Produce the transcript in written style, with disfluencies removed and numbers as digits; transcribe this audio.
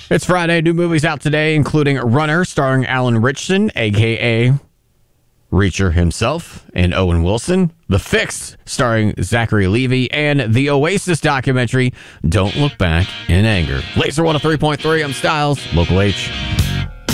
It's Friday. New movies out today, including Runner, starring Alan Ritchson, a.k.a. Reacher himself, and Owen Wilson. The Fix, starring Zachary Levi, and the Oasis documentary, Don't Look Back in Anger. Laser 103.3, I'm Styles, Local H.